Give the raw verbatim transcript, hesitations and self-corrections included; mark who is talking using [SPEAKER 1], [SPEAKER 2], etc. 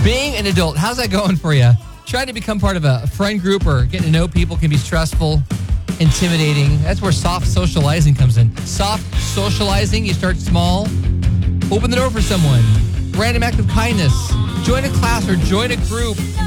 [SPEAKER 1] Being an adult, how's that going for you? Trying to become part of a friend group or getting to know people can be stressful, intimidating. That's where soft socializing comes in. Soft socializing, you start small, open the door for someone. Random act of kindness. Join a class or join a group.